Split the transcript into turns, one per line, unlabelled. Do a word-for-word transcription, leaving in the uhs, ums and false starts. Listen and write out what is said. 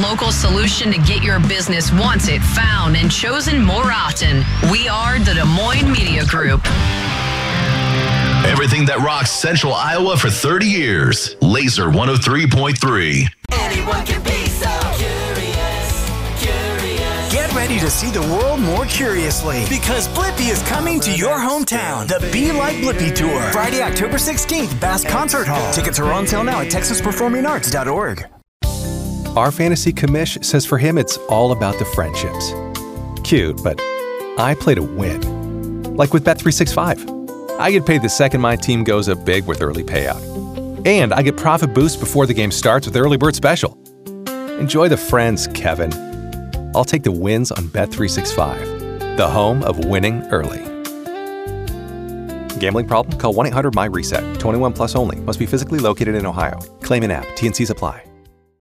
local solution to get your business wanted, found, and chosen more often. We are the Des Moines Media Group.
Everything that rocks Central Iowa for thirty years. Laser one oh three point three.
Anyone can be so curious, curious.
Get ready to see the world more curiously because Blippi is coming to your hometown. The Be Like Blippi Tour. Friday, October sixteenth, Bass Concert Hall. Tickets are on sale now at texas performing arts dot org.
Our fantasy commish says for him it's all about the friendships. Cute, but I play to win. Like with Bet three sixty-five. I get paid the second my team goes up big with early payout. And I get profit boost before the game starts with Early Bird Special. Enjoy the friends, Kevin. I'll take the wins on Bet three sixty-five, the home of winning early. Gambling problem? Call one eight hundred M Y RESET. twenty-one plus only. Must be physically located in Ohio. Claim in app. T and Cs apply.